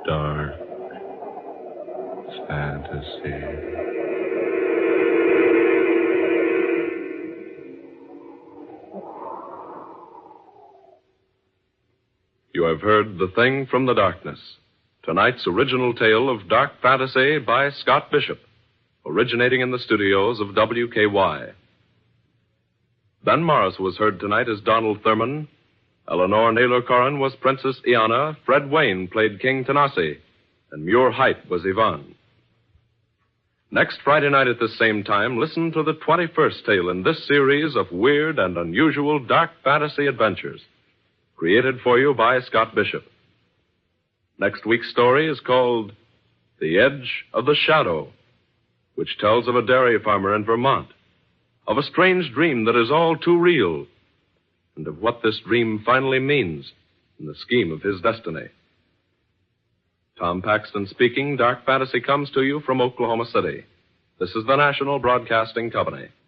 dark fantasy. You have heard The Thing from the Darkness, tonight's original tale of dark fantasy by Scott Bishop, originating in the studios of WKY. Ben Morris was heard tonight as Donald Thurman. Eleanor Naylor-Corrin was Princess Iana. Fred Wayne played King Tanasi. And Muir Height was Yvonne. Next Friday night at this same time, listen to the 21st tale in this series of weird and unusual dark fantasy adventures, created for you by Scott Bishop. Next week's story is called The Edge of the Shadow, which tells of a dairy farmer in Vermont, of a strange dream that is all too real, and of what this dream finally means in the scheme of his destiny. Tom Paxton speaking. Dark Fantasy comes to you from Oklahoma City. This is the National Broadcasting Company.